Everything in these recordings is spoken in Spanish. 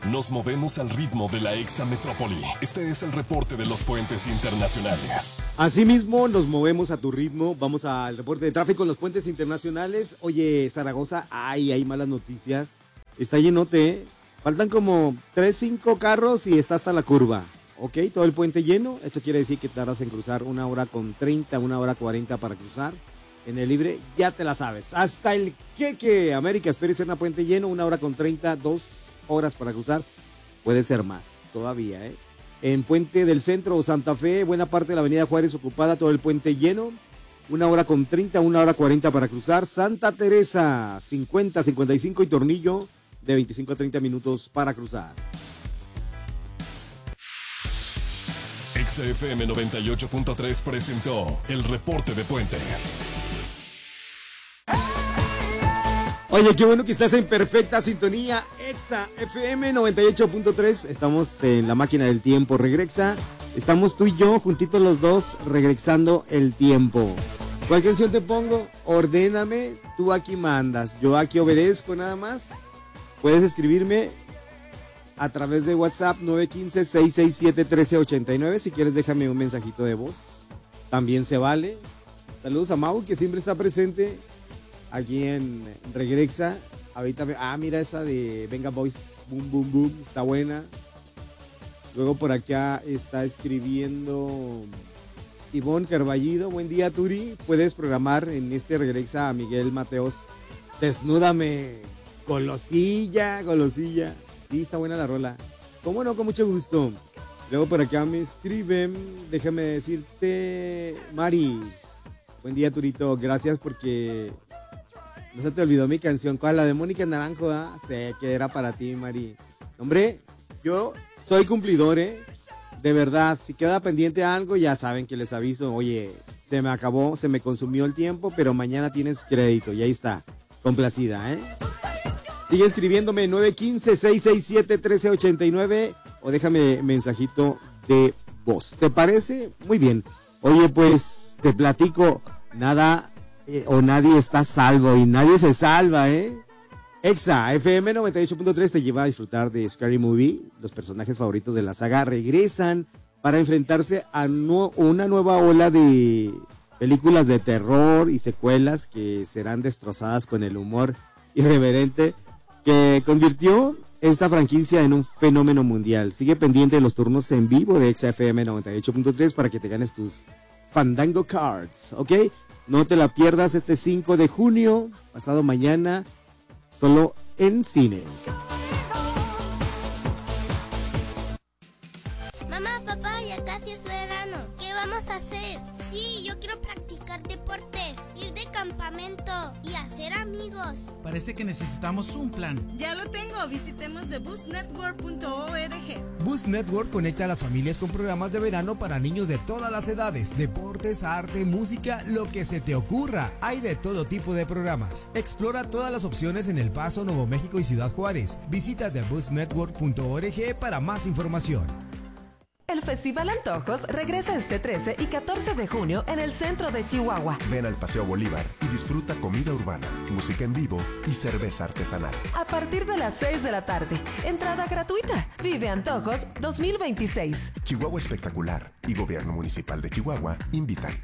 Nos movemos al ritmo de la exametrópoli. Este es el reporte de los puentes internacionales. Asimismo, nos movemos a tu ritmo. Vamos al reporte de tráfico en los puentes internacionales. Oye, Zaragoza, hay malas noticias. Está llenote, ¿eh? Faltan como 3-5 carros y está hasta la curva. Ok, todo el puente lleno. Esto quiere decir que tardas en cruzar 1 hora con 30, 1 hora 40 para cruzar. En el libre, ya te la sabes. Hasta el Queque América, espérese en el puente lleno, 1 hora con 30, 2 horas para cruzar. Puede ser más todavía, ¿eh? En Puente del Centro o Santa Fe, buena parte de la avenida Juárez ocupada, todo el puente lleno. 1 hora con 30, 1 hora 40 para cruzar. Santa Teresa, 50, 55 y Tornillo, de 25 a 30 minutos para cruzar. XFM 98.3 presentó el reporte de puentes. Oye, qué bueno que estás en perfecta sintonía. Exa FM 98.3. Estamos en la máquina del tiempo. Regresa. Estamos tú y yo, juntitos los dos, regresando el tiempo. ¿Cuál canción te pongo? Ordéname. Tú aquí mandas. Yo aquí obedezco nada más. Puedes escribirme a través de WhatsApp 915-667-1389. Si quieres, déjame un mensajito de voz. También se vale. Saludos a Mau, que siempre está presente aquí en Regresa. Ahorita, mira esa de Venga Boys, Boom Boom Boom, está buena. Luego por acá está escribiendo Ivonne Carballido. Buen día, Turi. Puedes programar en este Regresa a Miguel Mateos. Desnúdame, golosilla. Sí, está buena la rola. ¿Cómo no? Con mucho gusto. Luego por acá me escriben, déjame decirte, Mari. Buen día, Turito. Gracias porque no se te olvidó mi canción. ¿Cuál? La de Mónica Naranjo, ¿ah? Sé que era para ti, Mari. Hombre, yo soy cumplidor, ¿eh? De verdad, si queda pendiente algo, ya saben que les aviso. Oye, se me acabó, se me consumió el tiempo, pero mañana tienes crédito. Y ahí está, complacida, ¿eh? Sigue escribiéndome 915-667-1389 o déjame mensajito de voz. ¿Te parece? Muy bien. Oye, pues te platico, nada o nadie está a salvo y nadie se salva, ¿eh? Exa FM 98.3 te lleva a disfrutar de Scary Movie. Los personajes favoritos de la saga regresan para enfrentarse a una nueva ola de películas de terror y secuelas que serán destrozadas con el humor irreverente que convirtió esta franquicia en un fenómeno mundial. Sigue pendiente de los turnos en vivo de XFM 98.3 para que te ganes tus Fandango Cards, ¿ok? No te la pierdas este 5 de junio, pasado mañana, solo en cines. Mamá, papá, ya casi es verano. ¿Qué vamos a hacer? Sí, yo quiero practicar deportes, ir de campamento y hacer amigos. Parece que necesitamos un plan. Ya lo tengo, visitemos thebusnetwork.org. Boost Network conecta a las familias con programas de verano para niños de todas las edades, deportes, arte, música, lo que se te ocurra. Hay de todo tipo de programas. Explora todas las opciones en El Paso, Nuevo México y Ciudad Juárez. Visita thebusnetwork.org para más información. El Festival Antojos regresa este 13 y 14 de junio en el centro de Chihuahua. Ven al Paseo Bolívar y disfruta comida urbana, música en vivo y cerveza artesanal. A partir de las 6 de la tarde, entrada gratuita. Vive Antojos 2026. Chihuahua Espectacular y Gobierno Municipal de Chihuahua invitan.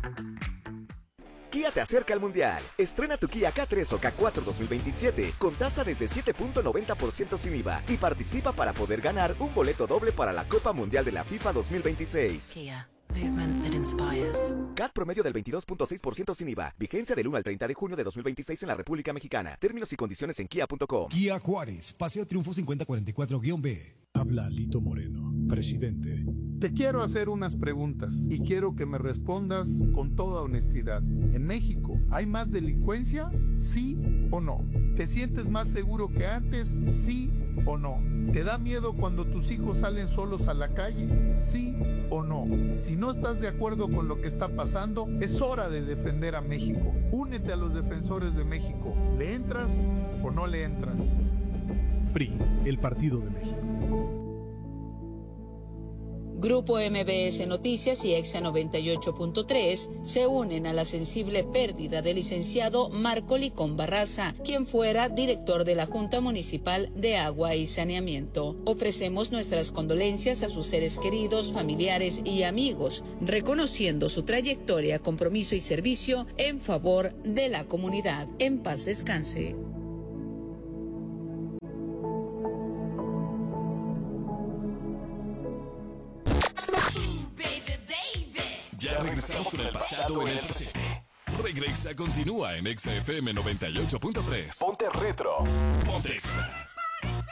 Kia te acerca al Mundial. Estrena tu Kia K3 o K4 2027 con tasa desde 7.90% sin IVA y participa para poder ganar un boleto doble para la Copa Mundial de la FIFA 2026. Kia, movement that inspires. CAT promedio del 22.6% sin IVA. Vigencia del 1 al 30 de junio de 2026 en la República Mexicana. Términos y condiciones en kia.com. Kia Juárez, Paseo Triunfo 5044-B. Habla Lito Moreno, presidente. Te quiero hacer unas preguntas y quiero que me respondas con toda honestidad. ¿En México hay más delincuencia? ¿Sí o no? ¿Te sientes más seguro que antes? ¿Sí o no? ¿Te da miedo cuando tus hijos salen solos a la calle? ¿Sí o no? Si no estás de acuerdo con lo que está pasando, es hora de defender a México. Únete a los defensores de México. ¿Le entras o no le entras? PRI, el Partido de México. Grupo MBS Noticias y Exa 98.3 se unen a la sensible pérdida del licenciado Marco Licón Barraza, quien fuera director de la Junta Municipal de Agua y Saneamiento. Ofrecemos nuestras condolencias a sus seres queridos, familiares y amigos, reconociendo su trayectoria, compromiso y servicio en favor de la comunidad. En paz descanse. Ya regresamos con el pasado en el presente. Regresa continúa en Exa FM 98.3. Ponte retro. Ponte Exa.